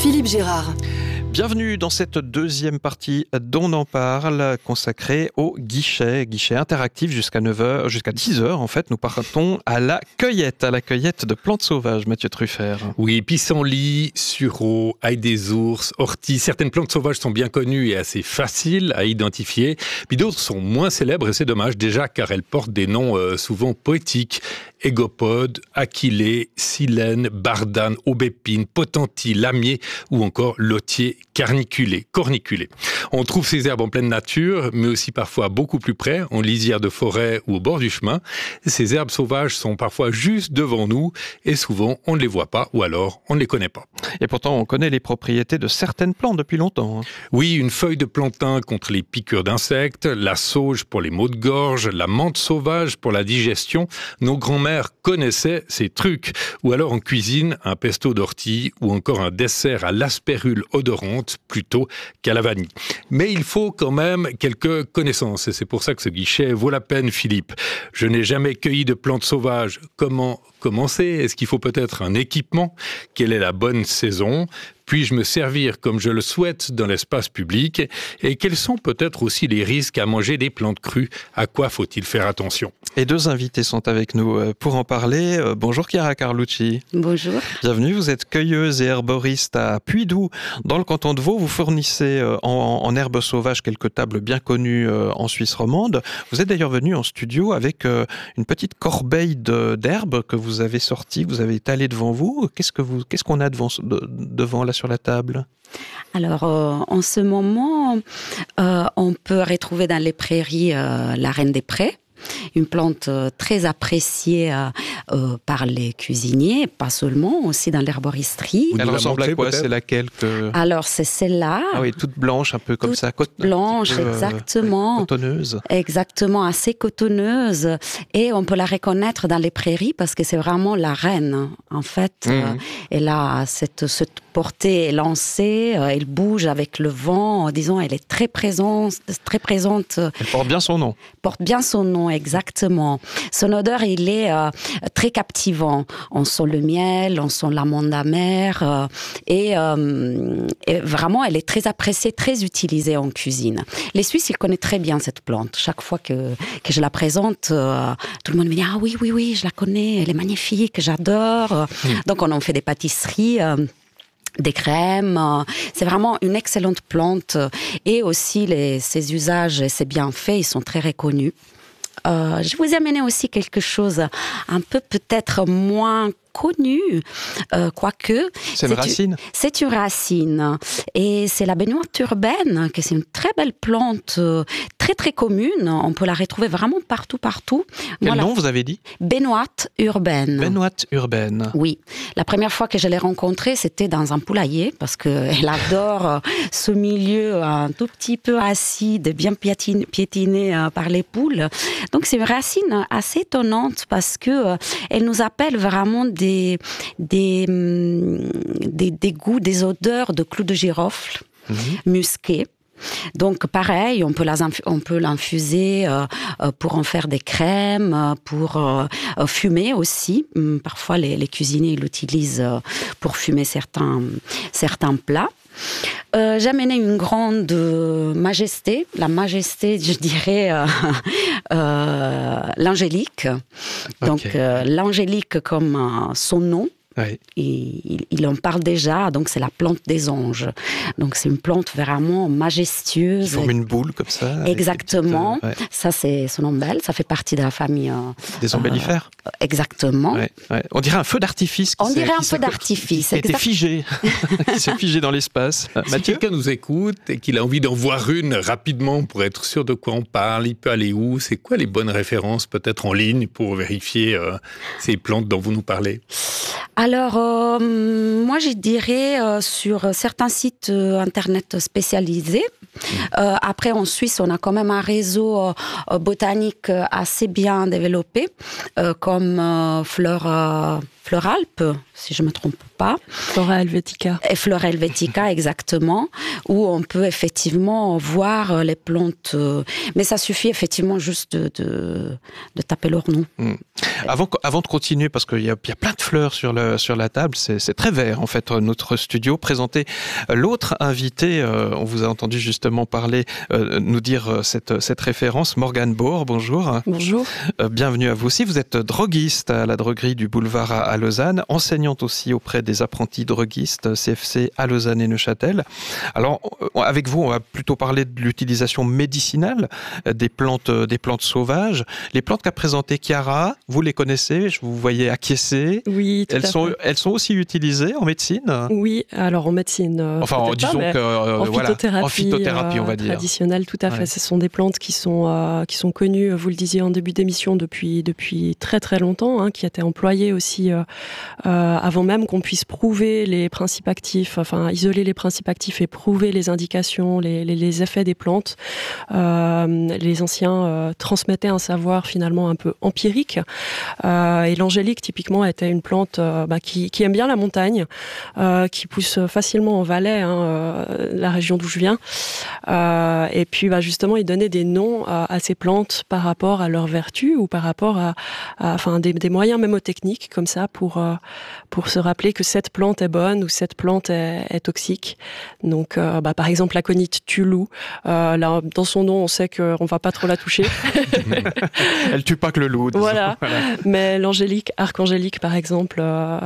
Philippe Gérard. Bienvenue dans cette deuxième partie d'On en parle, consacrée au guichet interactif jusqu'à 9h, jusqu'à 10h en fait. Nous partons à la cueillette de plantes sauvages, Mathieu Truffert. Oui, pissenlit, sureau, ail des ours, ortie. Certaines plantes sauvages sont bien connues et assez faciles à identifier. Puis d'autres sont moins célèbres et c'est dommage déjà car elles portent des noms souvent poétiques. Égopode, aquilée, silène, bardane, aubépine, potentie, lamier ou encore lotier corniculé. On trouve ces herbes en pleine nature, mais aussi parfois beaucoup plus près, en lisière de forêt ou au bord du chemin. Ces herbes sauvages sont parfois juste devant nous et souvent on ne les voit pas ou alors on ne les connaît pas. Et pourtant on connaît les propriétés de certaines plantes depuis longtemps. Oui, une feuille de plantain contre les piqûres d'insectes, la sauge pour les maux de gorge, la menthe sauvage pour la digestion. Nos grands-mères connaissaient ces trucs. Ou alors en cuisine, un pesto d'ortie ou encore un dessert à l'asperule odorante plutôt qu'à la vanille. Mais il faut quand même quelques connaissances et c'est pour ça que ce guichet vaut la peine, Philippe. Je n'ai jamais cueilli de plantes sauvages. Comment commencer? Est-ce qu'il faut peut-être un équipement? Quelle est la bonne saison? Puis-je me servir comme je le souhaite dans l'espace public? Et quels sont peut-être aussi les risques à manger des plantes crues? À quoi faut-il faire attention? Et deux invités sont avec nous pour en parler. Bonjour Chiara Carlucci. Bonjour. Bienvenue, vous êtes cueilleuse et herboriste à Puydoux, dans le canton de Vaud. Vous fournissez en herbes sauvages quelques tables bien connues en Suisse romande. Vous êtes d'ailleurs venu en studio avec une petite corbeille d'herbes que vous avez sortie, vous avez étalée devant vous. Qu'est-ce qu'on a devant là sur la table? Alors, en ce moment, on peut retrouver dans les prairies la reine des prés. Une plante très appréciée par les cuisiniers, pas seulement, aussi dans l'herboristerie. Elle ressemble à quoi? C'est laquelle Alors, c'est celle-là. Ah oui, toute blanche, un peu comme ça. Blanche, exactement. Cotonneuse. Exactement, assez cotonneuse. Et on peut la reconnaître dans les prairies parce que c'est vraiment la reine. En fait, elle a cette portée lancée, elle bouge avec le vent. Disons, elle est très présente. Elle porte bien son nom. Porte bien son nom, exactement. Son odeur, il est très captivant. On sent le miel, on sent l'amande amère, et vraiment, elle est très appréciée, très utilisée en cuisine. Les Suisses, ils connaissent très bien cette plante. Chaque fois que je la présente, tout le monde me dit « Ah oui, je la connais, elle est magnifique, j'adore ». Donc, on en fait des pâtisseries, des crèmes, c'est vraiment une excellente plante. Et aussi, ses usages et ses bienfaits, ils sont très reconnus. Je vous ai amené aussi quelque chose un peu peut-être moins connu, quoique... C'est une racine? C'est une racine. Et c'est la bénoite urbaine, que c'est une très belle plante, très très commune. On peut la retrouver vraiment partout. Quel nom vous avez dit? Bénoite urbaine. Bénoite urbaine. Oui. La première fois que je l'ai rencontrée, c'était dans un poulailler, parce qu'elle adore ce milieu un tout petit peu acide, bien piétiné par les poules. Donc c'est une racine assez étonnante parce que elle nous appelle vraiment des goûts, des odeurs de clous de girofle musqués. Donc pareil, on peut l'infuser pour en faire des crèmes, pour fumer aussi. Parfois les cuisiniers l'utilisent pour fumer certains plats. J'ai amené une grande majesté, la majesté, je dirais, l'angélique. Donc l'angélique comme son nom. Oui. Il en parle déjà, donc c'est la plante des anges. Donc c'est une plante vraiment majestueuse. Qui forme une boule comme ça. Exactement. Ça c'est son ombelle, ça fait partie de la famille... des ombellifères. Exactement. Ouais. On dirait un feu d'artifice. On dirait un feu d'artifice. Qui était figé. Qui s'est figé dans l'espace. Si quelqu'un nous écoute et qu'il a envie d'en voir une rapidement pour être sûr de quoi on parle, il peut aller où? C'est quoi les bonnes références peut-être en ligne pour vérifier ces plantes dont vous nous parlez? Alors, moi, je dirais sur certains sites internet spécialisés. Après, en Suisse, on a quand même un réseau botanique assez bien développé, comme Fleuralpes. si je ne me trompe pas. Flora helvetica. Et Flora helvetica, exactement, où on peut effectivement voir les plantes. Mais ça suffit effectivement juste de taper leur nom. Avant de continuer, parce qu'il y a plein de fleurs sur la table, c'est très vert en fait notre studio. Présenter l'autre invité, on vous a entendu justement parler, nous dire cette référence, Morgane Baur, bonjour. Bonjour. Bienvenue à vous aussi. Vous êtes droguiste à la droguerie du Boulevard à Lausanne, enseignante aussi auprès des apprentis droguistes CFC à Lausanne et Neuchâtel. Alors, avec vous, on va plutôt parler de l'utilisation médicinale des plantes sauvages. Les plantes qu'a présentées Chiara, vous les connaissez, je vous voyais acquiescer. Oui, tout à fait. Elles sont aussi utilisées en médecine ? Oui, alors en médecine, disons en phytothérapie, on va dire. Traditionnelle, tout à fait. Ce sont des plantes qui sont connues, vous le disiez en début d'émission, depuis très très longtemps, qui étaient employées aussi avant même qu'on puisse prouver les principes actifs, enfin isoler les principes actifs et prouver les indications, les effets des plantes. Les anciens transmettaient un savoir finalement un peu empirique. Et l'angélique, typiquement, était une plante qui aime bien la montagne, qui pousse facilement en Valais, la région d'où je viens. Et puis, justement, il donnait des noms à ces plantes par rapport à leurs vertus ou par rapport à des moyens mémotechniques comme ça pour se rappeler que cette plante est bonne ou cette plante est toxique. Donc, par exemple, l'aconite tue loup. Là, dans son nom, on sait qu'on va pas trop la toucher. Elle tue pas que le loup. Voilà. Mais l'angélique, archangélique, par exemple,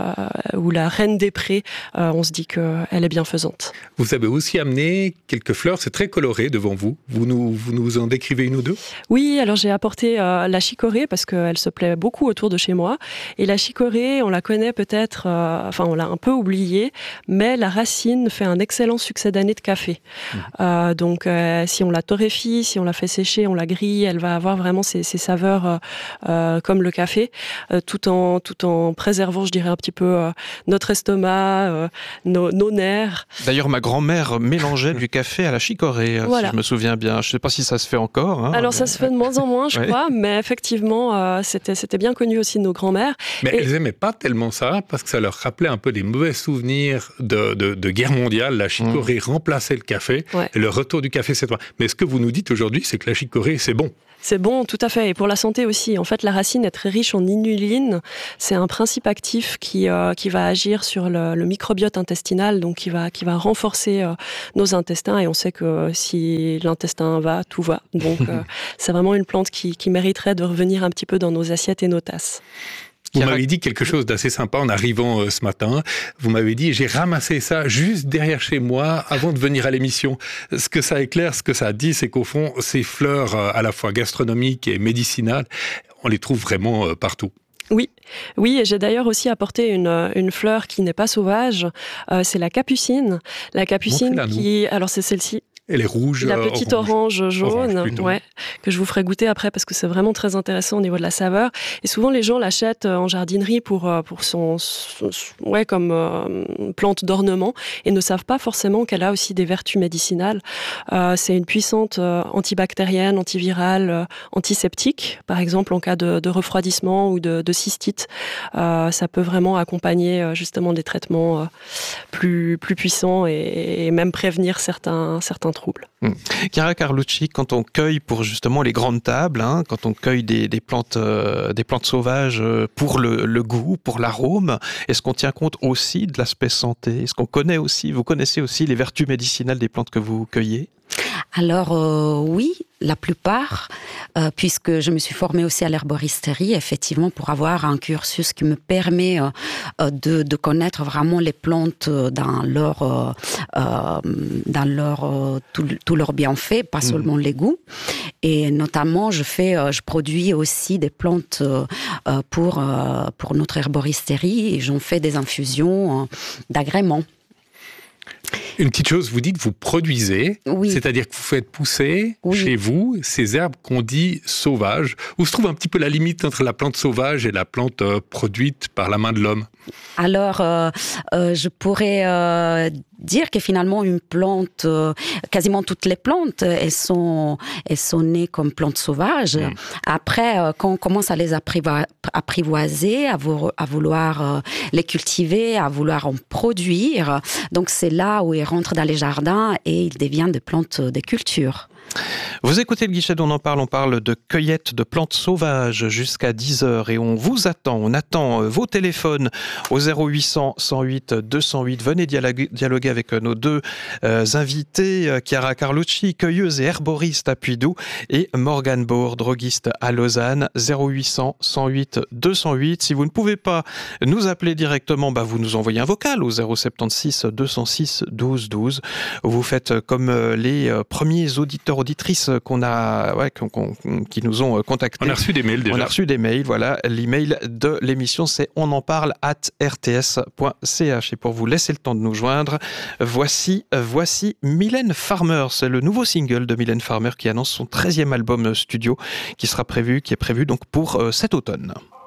ou la reine des prés, on se dit qu'elle est bienfaisante. Vous avez aussi amené quelques fleurs, c'est très coloré devant vous. Vous nous en décrivez une ou deux ? Oui, alors j'ai apporté la chicorée parce qu'elle se plaît beaucoup autour de chez moi. Et la chicorée, on la connaît peut-être, on l'a un peu oubliée, mais la racine fait un excellent succédané de café. Donc si on la torréfie, si on la fait sécher, on la grille, elle va avoir vraiment ces saveurs comme le café, tout en préservant, je dirais, un petit peu notre estomac, nos nerfs. D'ailleurs, ma grand-mère mélangeait du café à la chicorée, si je me souviens bien. Je ne sais pas si ça se fait encore. Alors, ça se fait de moins en moins, je crois, mais effectivement, c'était bien connu aussi de nos grands-mères. Mais elles n'aimaient pas tellement ça, parce que ça leur rappelait un peu des mauvais souvenirs de guerre mondiale. La chicorée remplaçait le café, et le retour du café, c'est toi. Mais ce que vous nous dites aujourd'hui, c'est que la chicorée, c'est bon. C'est bon, tout à fait. Et pour la santé aussi. En fait, la racine est très riche en inuline. C'est un principe actif qui va agir sur le microbiote intestinal, donc qui va renforcer nos intestins. Et on sait que si l'intestin va, tout va. Donc, c'est vraiment une plante qui mériterait de revenir un petit peu dans nos assiettes et nos tasses. Vous m'avez dit quelque chose d'assez sympa en arrivant ce matin. Vous m'avez dit, j'ai ramassé ça juste derrière chez moi avant de venir à l'émission. Ce que ça éclaire, ce que ça dit, c'est qu'au fond, ces fleurs à la fois gastronomiques et médicinales, on les trouve vraiment partout. Oui, et j'ai d'ailleurs aussi apporté une fleur qui n'est pas sauvage, c'est la capucine. La capucine alors c'est celle-ci. Elle est rouge. La petite orange jaune, que je vous ferai goûter après parce que c'est vraiment très intéressant au niveau de la saveur. Et souvent les gens l'achètent en jardinerie pour comme plante d'ornement et ne savent pas forcément qu'elle a aussi des vertus médicinales. C'est une puissante antibactérienne, antivirale, antiseptique, par exemple en cas de refroidissement ou de cystite. Ça peut vraiment accompagner justement des traitements plus puissants et même prévenir certains troubles. Chiara Carlucci, quand on cueille pour justement les grandes tables, quand on cueille des plantes sauvages pour le goût, pour l'arôme, est-ce qu'on tient compte aussi de l'aspect santé ? Est-ce qu'on vous connaissez aussi les vertus médicinales des plantes que vous cueillez ? Alors oui, la plupart, puisque je me suis formée aussi à l'herboristerie, effectivement, pour avoir un cursus qui me permet de connaître vraiment les plantes dans tout leur bienfait, pas seulement les goûts. Et notamment, je produis aussi des plantes pour notre herboristerie et j'en fais des infusions d'agréments. Une petite chose, vous dites, vous produisez, Oui. c'est-à-dire que vous faites pousser chez vous ces herbes qu'on dit sauvages. Où se trouve un petit peu la limite entre la plante sauvage et la plante produite par la main de l'homme? Alors, je pourrais dire que finalement une plante, quasiment toutes les plantes, elles sont nées comme plantes sauvages. Après, quand on commence à les apprivoiser, à vouloir les cultiver, à vouloir en produire, donc c'est là où ils rentrent dans les jardins et ils deviennent des plantes de culture. Vous écoutez le guichet on parle de cueillette de plantes sauvages jusqu'à 10h et on vous attend, on attend vos téléphones au 0800 108 208. Venez dialoguer avec nos deux invités, Chiara Carlucci, cueilleuse et herboriste à Puydoux, et Morgane Baur, droguiste à Lausanne. 0800 108 208. Si vous ne pouvez pas nous appeler directement, vous nous envoyez un vocal au 076 206 12 12. Vous faites comme les premiers auditeurs auditrices qui nous ont contactés. On a reçu des mails déjà. On a reçu des mails, voilà. L'email de l'émission, c'est onenparle@rts.ch. Et pour vous laisser le temps de nous joindre, voici Mylène Farmer. C'est le nouveau single de Mylène Farmer qui annonce son 13e album studio qui est prévu donc pour cet automne.